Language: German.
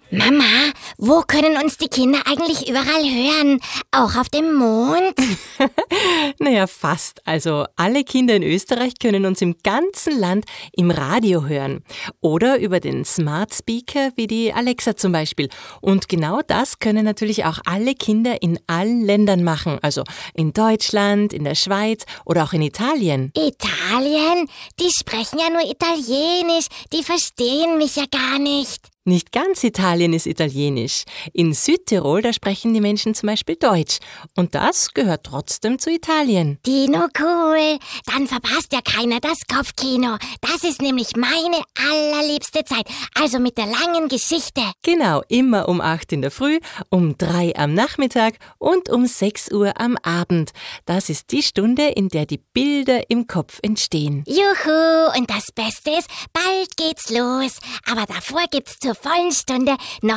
Mama, wo können uns die Kinder eigentlich überall hören? Auch auf dem Mond? Naja, fast. Also alle Kinder in Österreich können uns im ganzen Land im Radio hören. Oder über den Smart Speaker wie die Alexa zum Beispiel. Und genau das können natürlich auch alle Kinder in allen Ländern machen. Also in Deutschland, in der Schweiz oder auch in Italien. Italien? Die sprechen ja nur Italienisch. Die verstehen mich ja gar nicht. Nicht ganz Italien ist Italienisch. In Südtirol, da sprechen die Menschen zum Beispiel Deutsch. Und das gehört trotzdem zu Italien. Dino, cool. Dann verpasst ja keiner das Kopfkino. Das ist nämlich meine allerliebste Zeit. Also mit der langen Geschichte. Genau, immer um 8 in der Früh, um 3 am Nachmittag und um 6 Uhr am Abend. Das ist die Stunde, in der die Bilder im Kopf entstehen. Juhu, und das Beste ist, bald geht's los. Aber davor gibt's zur vollen Stunde noch